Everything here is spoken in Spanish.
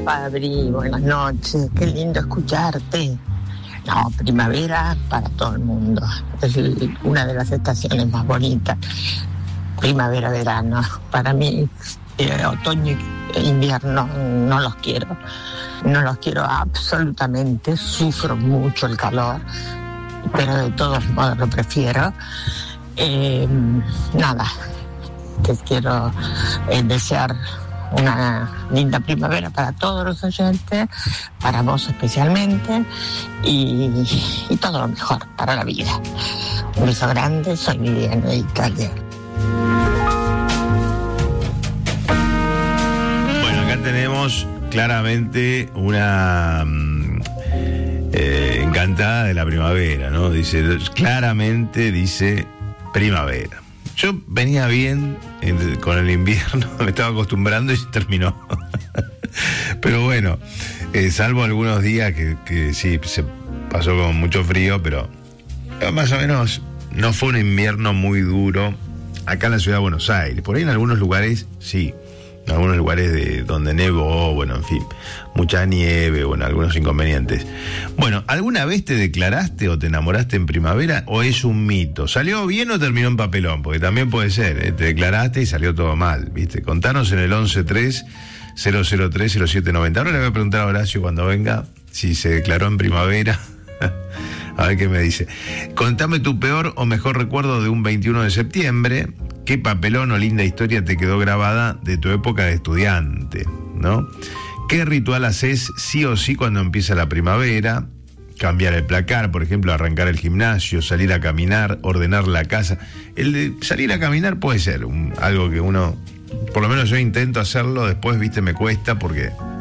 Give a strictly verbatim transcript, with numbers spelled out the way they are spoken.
Fabri, buenas noches, qué lindo escucharte. No, primavera para todo el mundo, es una de las estaciones más bonitas. Primavera, verano, para mí eh, otoño e invierno no los quiero, no los quiero absolutamente, sufro mucho el calor, pero de todos modos lo prefiero. Eh, nada, les quiero eh, desear una linda primavera para todos los oyentes, para vos especialmente, y, y todo lo mejor para la vida. Un beso grande, soy Liliana de Italia. Bueno, acá tenemos claramente una eh, encantada de la primavera, ¿no? Dice, claramente dice primavera. Yo venía bien en, con el invierno, me estaba acostumbrando y se terminó. Pero bueno, eh, salvo algunos días que, que sí, se pasó con mucho frío, pero más o menos no fue un invierno muy duro acá en la ciudad de Buenos Aires. Por ahí en algunos lugares sí, en algunos lugares de donde nevó, bueno, en fin, mucha nieve, bueno, algunos inconvenientes. Bueno, ¿alguna vez te declaraste o te enamoraste en primavera o es un mito? ¿Salió bien o terminó en papelón? Porque también puede ser, ¿eh? Te declaraste y salió todo mal, ¿viste? Contanos en el once tres cero cero tres cero siete noventa. Ahora le voy a preguntar a Horacio cuando venga si se declaró en primavera. A ver qué me dice. Contame tu peor o mejor recuerdo de un veintiuno de septiembre. ¿Qué papelón o linda historia te quedó grabada de tu época de estudiante, ¿no? ¿Qué ritual haces sí o sí cuando empieza la primavera? Cambiar el placar, por ejemplo, arrancar el gimnasio, salir a caminar, ordenar la casa. El de salir a caminar puede ser un, algo que uno, por lo menos yo intento hacerlo, después, viste, me cuesta porque